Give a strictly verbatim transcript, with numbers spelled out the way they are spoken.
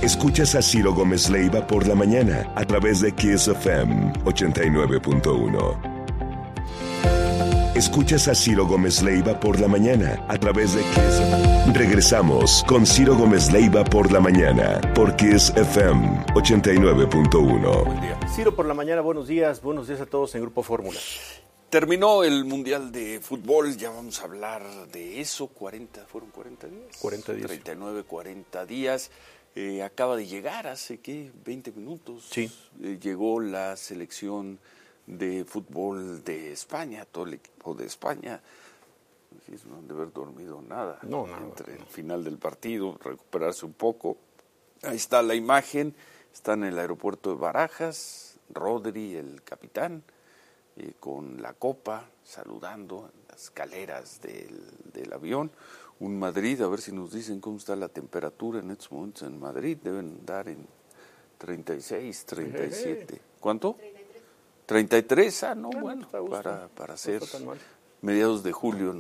Escuchas a Ciro Gómez Leiva por la mañana a través de Kiss F M ochenta y nueve punto uno. Escuchas a Ciro Gómez Leiva por la mañana a través de Kiss F M. Regresamos con Ciro Gómez Leiva por la mañana por Kiss F M ochenta y nueve punto uno. Ciro por la mañana, buenos días, buenos días a todos en Grupo Fórmula. Terminó el Mundial de Fútbol, ya vamos a hablar de eso, cuarenta, ¿fueron cuarenta días? cuarenta días. treinta y nueve, cuarenta días. Eh, acaba de llegar hace, ¿qué? veinte minutos. Sí. Eh, llegó la selección de fútbol de España, todo el equipo de España. No han de haber dormido nada. No, nada. Entre el final del partido, recuperarse un poco. Ahí está la imagen, está en el aeropuerto de Barajas, Rodri, el capitán, eh, con la copa, saludando en las escaleras del, del avión. Un Madrid, a ver si nos dicen cómo está la temperatura en estos momentos en Madrid, deben dar en treinta y seis, treinta y siete. ¿Cuánto? treinta y tres. treinta y tres, ah, no, bueno, bueno para, para ser mediados de julio